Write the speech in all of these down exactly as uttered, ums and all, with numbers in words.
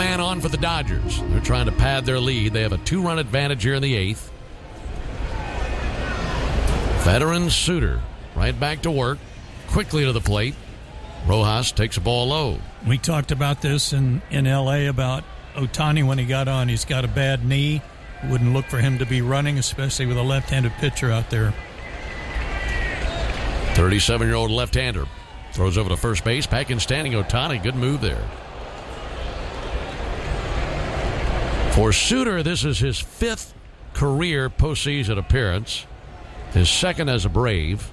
man on for the Dodgers. They're trying to pad their lead. They have a two-run advantage here in the eighth. Veteran Suter right back to work, quickly to the plate. Rojas takes a ball low. We talked about this in, in L A about Ohtani when he got on. He's got a bad knee. Wouldn't look for him to be running, especially with a left-handed pitcher out there. thirty-seven-year-old left-hander throws over to first base. Back in standing Ohtani. Good move there. For Suter, this is his fifth career postseason appearance. His second as a Brave.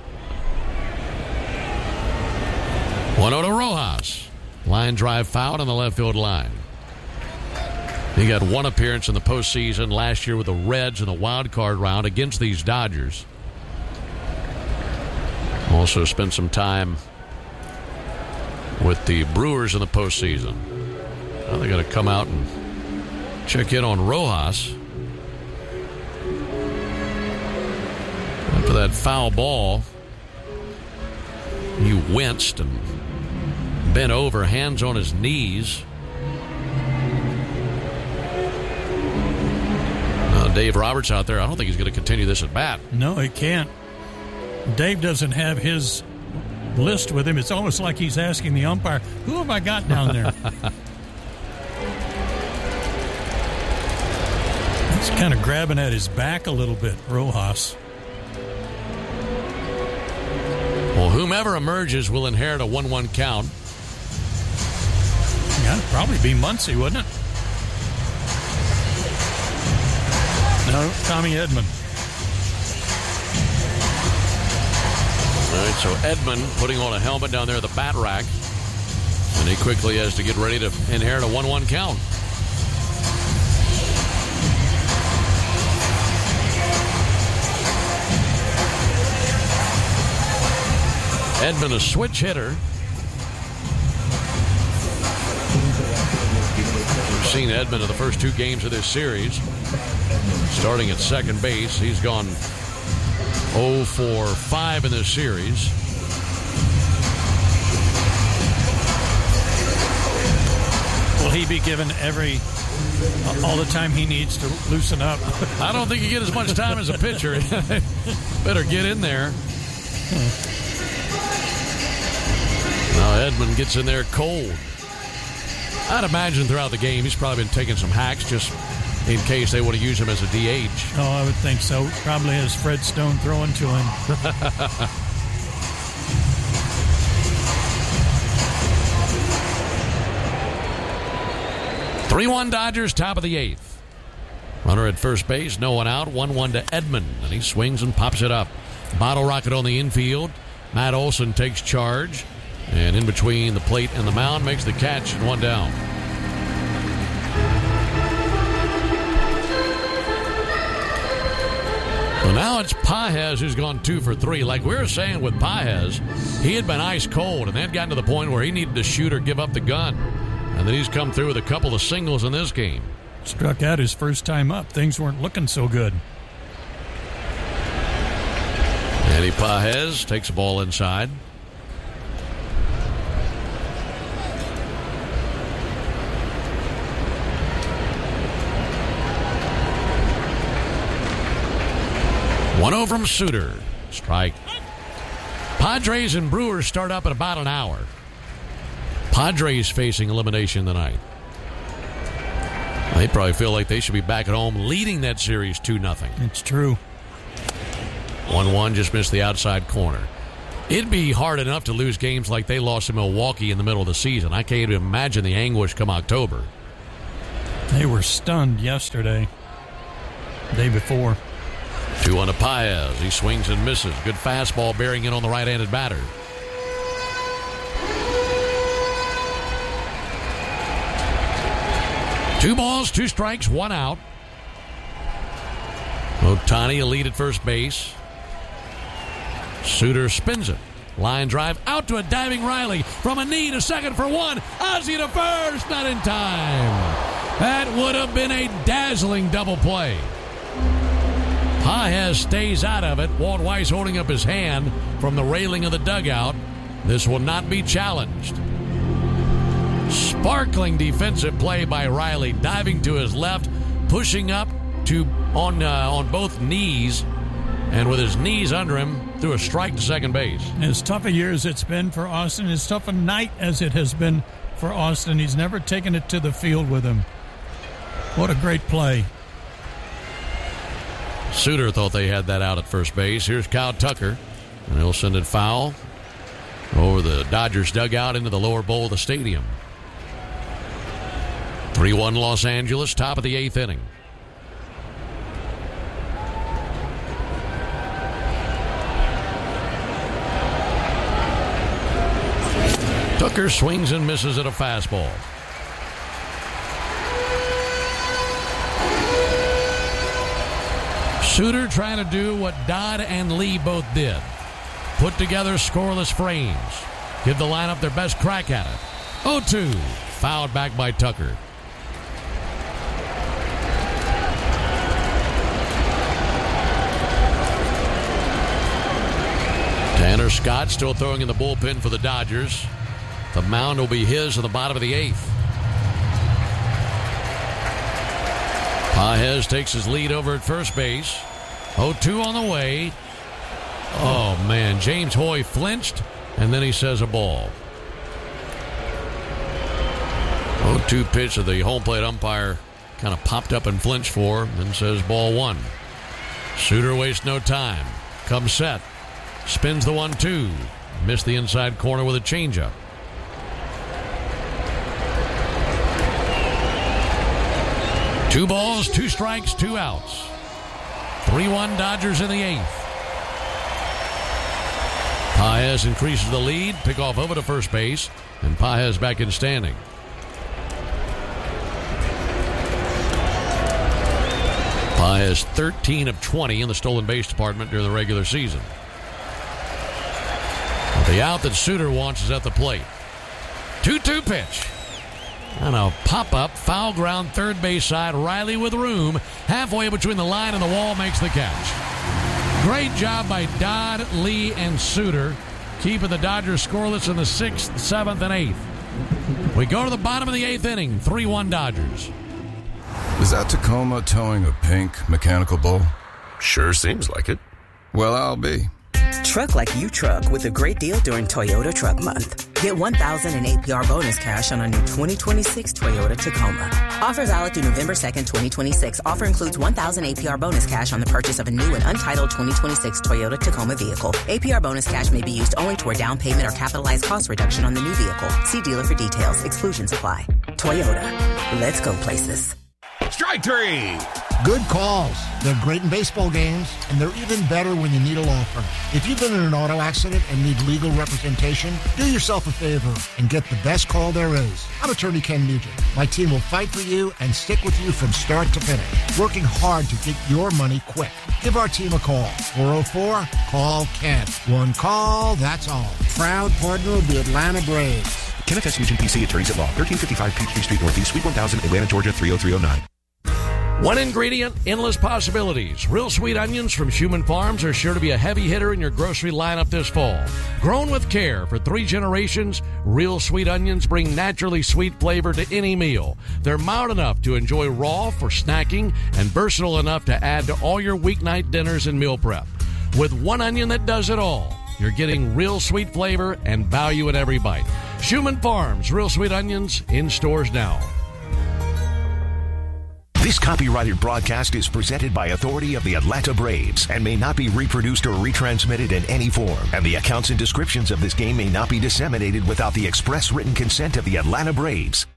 one oh to Rojas. Line drive foul on the left field line. He got one appearance in the postseason last year with the Reds in the wild card round against these Dodgers. Also spent some time with the Brewers in the postseason. Now they're going to come out and check in on Rojas. After that foul ball, he winced and bent over, hands on his knees. Uh, Dave Roberts out there, I don't think he's going to continue this at bat. No, he can't. Dave doesn't have his list with him. It's almost like he's asking the umpire, who have I got down there? He's kind of grabbing at his back a little bit, Rojas. Well, whomever emerges will inherit a one one count. Yeah, it'd probably be Muncy, wouldn't it? No, Tommy Edman. All right, so Edman putting on a helmet down there at the bat rack. And he quickly has to get ready to inherit a one one count. Edman, a switch hitter. We've seen Edman in the first two games of this series. Starting at second base, he's gone oh for five in this series. Will he be given every all the time he needs to loosen up? I don't think you get as much time as a pitcher. Better get in there. Now Edman gets in there cold. I'd imagine throughout the game he's probably been taking some hacks just in case they want to use him as a D H. Oh, I would think so. Probably has Fred Stone throwing to him. three one Dodgers, top of the eighth. Runner at first base, no one out. one one to Edman, and he swings and pops it up. Bottle rocket on the infield. Matt Olson takes charge, and in between the plate and the mound makes the catch, and one down. Well, now it's Pages who's gone two for three. Like we were saying with Pages, he had been ice cold and then gotten to the point where he needed to shoot or give up the gun. And then he's come through with a couple of singles in this game. Struck out his first time up. Things weren't looking so good. Eddie Pages takes the ball inside. one oh from Suter. Strike. Padres and Brewers start up in about an hour. Padres facing elimination tonight. They probably feel like they should be back at home leading that series two nothing. It's true. one one just missed the outside corner. It'd be hard enough to lose games like they lost to Milwaukee in the middle of the season. I can't even imagine the anguish come October. They were stunned yesterday. The day before. two one to Paez. He swings and misses. Good fastball bearing in on the right-handed batter. Two balls, two strikes, one out. Ohtani a lead at first base. Suter spins it. Line drive out to a diving Riley. From a knee to second for one. Ozzie to first. Not in time. That would have been a dazzling double play. Paez stays out of it. Walt Weiss holding up his hand from the railing of the dugout. This will not be challenged. Sparkling defensive play by Riley, diving to his left, pushing up to on uh, on both knees, and with his knees under him, threw a strike to second base. As tough a year as it's been for Austin, as tough a night as it has been for Austin, he's never taken it to the field with him. What a great play. Suter thought they had that out at first base. Here's Kyle Tucker, and he'll send it foul over the Dodgers dugout into the lower bowl of the stadium. three one Los Angeles, top of the eighth inning. Tucker swings and misses at a fastball. Suter trying to do what Dodd and Lee both did. Put together scoreless frames. Give the lineup their best crack at it. oh two. Fouled back by Tucker. Tanner Scott still throwing in the bullpen for the Dodgers. The mound will be his at the bottom of the eighth. Pages takes his lead over at first base. oh two on the way. Oh, man. James Hoy flinched, and then he says a ball. oh two pitch that the home plate umpire kind of popped up and flinched for, and says ball one. Suter wastes no time. Comes set. Spins the one two. Missed the inside corner with a changeup. Two balls, two strikes, two outs. three one Dodgers in the eighth. Pages increases the lead. Pick off over to first base. And Pages back in standing. Pages thirteen of twenty in the stolen base department during the regular season. But the out that Suter wants is at the plate. two two pitch. On a pop-up, foul ground, third base side. Riley with room. Halfway between the line and the wall makes the catch. Great job by Dodd, Lee, and Suter, keeping the Dodgers scoreless in the sixth, seventh, and eighth. We go to the bottom of the eighth inning. three one Dodgers. Is that Tacoma towing a pink mechanical bull? Sure seems like it. Well, I'll be. Truck like you truck with a great deal during Toyota Truck Month. Get one thousand dollars in A P R bonus cash on a new twenty twenty-six Toyota Tacoma. Offer valid through November second, twenty twenty-six. Offer includes one thousand dollars A P R bonus cash on the purchase of a new and untitled twenty twenty-six Toyota Tacoma vehicle. A P R bonus cash may be used only toward down payment or capitalized cost reduction on the new vehicle. See dealer for details. Exclusions apply. Toyota. Let's go places. Strike three. Good calls. They're great in baseball games, and they're even better when you need a law firm. If you've been in an auto accident and need legal representation, do yourself a favor and get the best call there is. I'm attorney Ken Nugent. My team will fight for you and stick with you from start to finish, working hard to get your money quick. Give our team a call. four oh four, call Ken. One call, that's all. Proud partner of the Atlanta Braves. Kenneth S. Nugent, P C, Attorneys at Law, thirteen fifty-five Peachtree Street Northeast, Suite one thousand, Atlanta, Georgia, three oh three oh nine. One ingredient, endless possibilities. Real sweet onions from Schumann Farms are sure to be a heavy hitter in your grocery lineup this fall. Grown with care for three generations, Real Sweet Onions bring naturally sweet flavor to any meal. They're mild enough to enjoy raw for snacking and versatile enough to add to all your weeknight dinners and meal prep. With one onion that does it all, you're getting real sweet flavor and value in every bite. Schumann Farms, Real Sweet Onions, in stores now. This copyrighted broadcast is presented by authority of the Atlanta Braves and may not be reproduced or retransmitted in any form. And the accounts and descriptions of this game may not be disseminated without the express written consent of the Atlanta Braves.